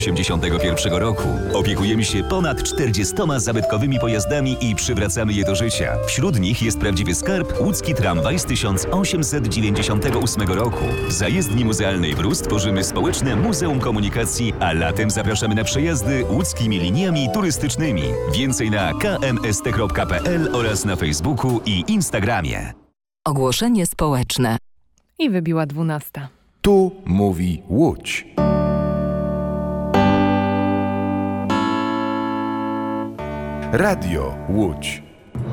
1981 roku opiekujemy się ponad 40 zabytkowymi pojazdami i przywracamy je do życia. Wśród nich jest prawdziwy skarb łódzki tramwaj z 1898 roku. W zajezdni muzealnej Brus tworzymy społeczne Muzeum Komunikacji, a latem zapraszamy na przejazdy łódzkimi liniami turystycznymi. Więcej na kmst.pl oraz na Facebooku i Instagramie. Ogłoszenie społeczne. I wybiła 12. Tu mówi Łódź. Radio Łódź.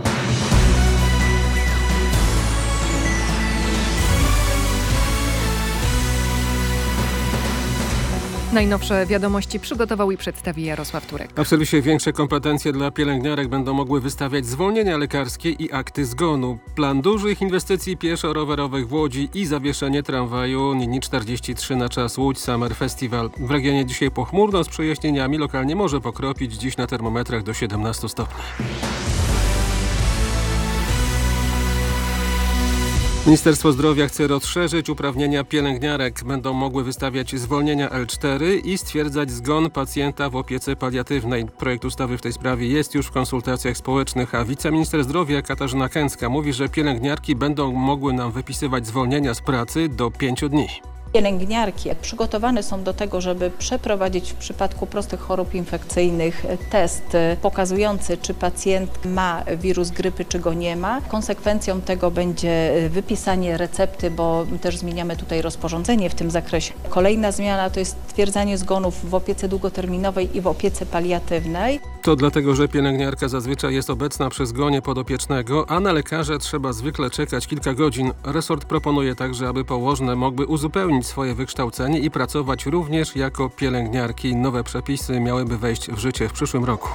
Najnowsze wiadomości przygotował i przedstawi Jarosław Turek. A w serwisie większe kompetencje dla pielęgniarek będą mogły wystawiać zwolnienia lekarskie i akty zgonu. Plan dużych inwestycji pieszo-rowerowych w Łodzi i zawieszenie tramwaju linii 43 na czas Łódź Summer Festival. W regionie dzisiaj pochmurno z przejaśnieniami, lokalnie może pokropić, dziś na termometrach do 17 stopni. Ministerstwo Zdrowia chce rozszerzyć uprawnienia pielęgniarek. Będą mogły wystawiać zwolnienia L4 i stwierdzać zgon pacjenta w opiece paliatywnej. Projekt ustawy w tej sprawie jest już w konsultacjach społecznych, a wiceminister zdrowia Katarzyna Kęcka mówi, że pielęgniarki będą mogły nam wypisywać zwolnienia z pracy do 5 dni. Pielęgniarki przygotowane są do tego, żeby przeprowadzić w przypadku prostych chorób infekcyjnych test pokazujący, czy pacjent ma wirus grypy, czy go nie ma. Konsekwencją tego będzie wypisanie recepty, bo też zmieniamy tutaj rozporządzenie w tym zakresie. Kolejna zmiana to jest stwierdzanie zgonów w opiece długoterminowej i w opiece paliatywnej. To dlatego, że pielęgniarka zazwyczaj jest obecna przy zgonie podopiecznego, a na lekarza trzeba zwykle czekać kilka godzin. Resort proponuje także, aby położne mogły uzupełnić swoje wykształcenie i pracować również jako pielęgniarki. Nowe przepisy miałyby wejść w życie w przyszłym roku.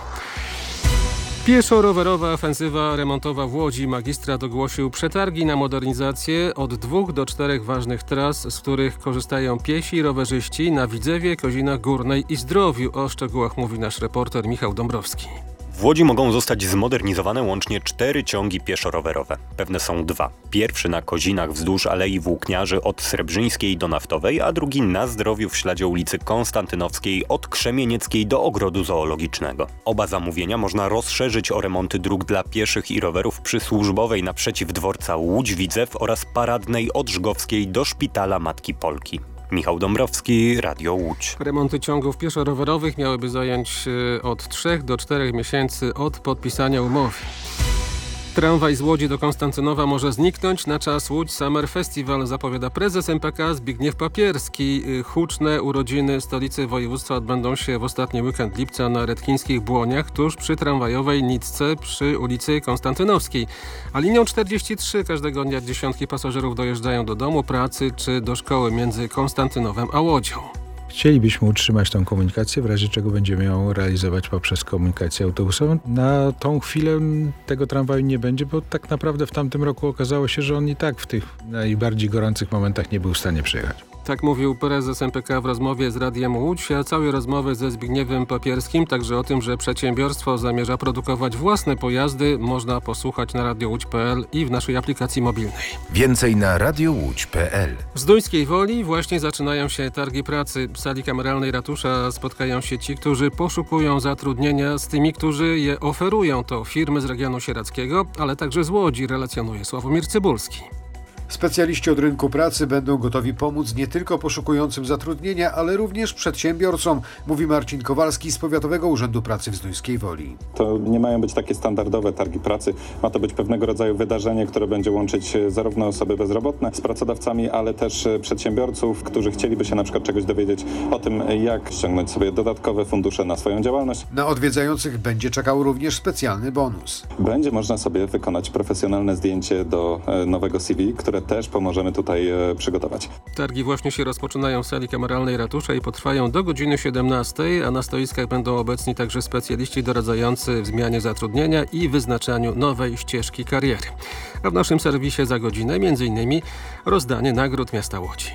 Pieszo-rowerowa ofensywa remontowa w Łodzi. Magistrat ogłosił przetargi na modernizację od 2 do 4 ważnych tras, z których korzystają piesi i rowerzyści na Widzewie, Kozinach Górnej i Zdrowiu. O szczegółach mówi nasz reporter Michał Dąbrowski. W Łodzi mogą zostać zmodernizowane łącznie 4 ciągi pieszo-rowerowe. Pewne są 2. Pierwszy na Kozinach wzdłuż Alei Włókniarzy od Srebrzyńskiej do Naftowej, a drugi na Zdrowiu w śladzie ulicy Konstantynowskiej od Krzemienieckiej do Ogrodu Zoologicznego. Oba zamówienia można rozszerzyć o remonty dróg dla pieszych i rowerów przy Służbowej naprzeciw dworca Łódź-Widzew oraz Paradnej od Żgowskiej do Szpitala Matki Polki. Michał Dąbrowski, Radio Łódź. Remonty ciągów pieszo-rowerowych miałyby zająć od 3 do 4 miesięcy od podpisania umowy. Tramwaj z Łodzi do Konstancynowa może zniknąć na czas Łódź Summer Festival, zapowiada prezes MPK Zbigniew Papierski. Huczne urodziny stolicy województwa odbędą się w ostatni weekend lipca na Redkińskich Błoniach, tuż przy tramwajowej nitce przy ulicy Konstantynowskiej. A linią 43 każdego dnia dziesiątki pasażerów dojeżdżają do domu, pracy czy do szkoły między Konstantynowem a Łodzią. Chcielibyśmy utrzymać tą komunikację, w razie czego będziemy ją realizować poprzez komunikację autobusową. Na tą chwilę tego tramwaju nie będzie, bo tak naprawdę w tamtym roku okazało się, że on i tak w tych najbardziej gorących momentach nie był w stanie przyjechać. Tak mówił prezes MPK w rozmowie z Radiem Łódź, a całej rozmowy ze Zbigniewem Papierskim, także o tym, że przedsiębiorstwo zamierza produkować własne pojazdy, można posłuchać na radiołódź.pl i w naszej aplikacji mobilnej. Więcej na radiołódź.pl. W Zduńskiej Woli właśnie zaczynają się targi pracy. W sali kameralnej ratusza spotkają się ci, którzy poszukują zatrudnienia z tymi, którzy je oferują. To firmy z regionu sieradzkiego, ale także z Łodzi, relacjonuje Sławomir Cybulski. Specjaliści od rynku pracy będą gotowi pomóc nie tylko poszukującym zatrudnienia, ale również przedsiębiorcom, mówi Marcin Kowalski z Powiatowego Urzędu Pracy w Zduńskiej Woli. To nie mają być takie standardowe targi pracy. Ma to być pewnego rodzaju wydarzenie, które będzie łączyć zarówno osoby bezrobotne z pracodawcami, ale też przedsiębiorców, którzy chcieliby się na przykład czegoś dowiedzieć o tym, jak ściągnąć sobie dodatkowe fundusze na swoją działalność. Na odwiedzających będzie czekał również specjalny bonus. Będzie można sobie wykonać profesjonalne zdjęcie do nowego CV, które też pomożemy tutaj przygotować. Targi właśnie się rozpoczynają w sali kameralnej ratusza i potrwają do godziny 17, a na stoiskach będą obecni także specjaliści doradzający w zmianie zatrudnienia i wyznaczaniu nowej ścieżki kariery. A w naszym serwisie za godzinę m.in. rozdanie nagród miasta Łodzi.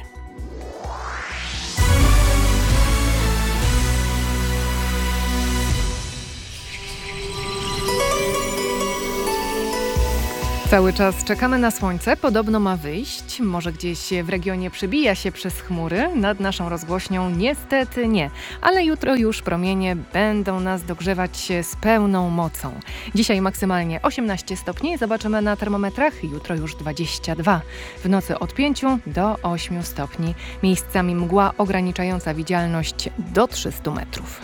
Cały czas czekamy na słońce, podobno ma wyjść, może gdzieś w regionie przebija się przez chmury, nad naszą rozgłośnią niestety nie, ale jutro już promienie będą nas dogrzewać z pełną mocą. Dzisiaj maksymalnie 18 stopni, zobaczymy na termometrach, jutro już 22, w nocy od 5 do 8 stopni, miejscami mgła ograniczająca widzialność do 300 metrów.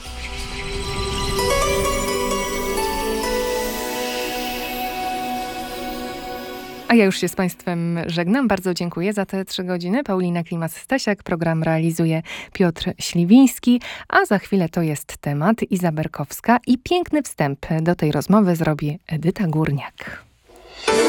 A ja już się z Państwem żegnam. Bardzo dziękuję za te 3 godziny. Paulina Klimas-Stasiak, program realizuje Piotr Śliwiński, a za chwilę to jest temat Iza Berkowska i piękny wstęp do tej rozmowy zrobi Edyta Górniak.